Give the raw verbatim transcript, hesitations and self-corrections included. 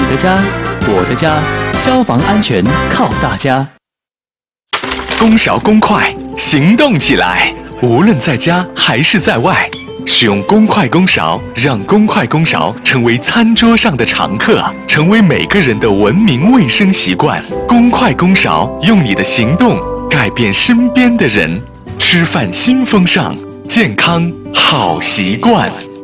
的家，我的家，消防安全靠大家。 公勺公筷，行动起来！无论在家还是在外，使用公筷公勺，让公筷公勺成为餐桌上的常客，成为每个人的文明卫生习惯。公筷公勺，用你的行动改变身边的人。吃饭新风尚，健康好习惯。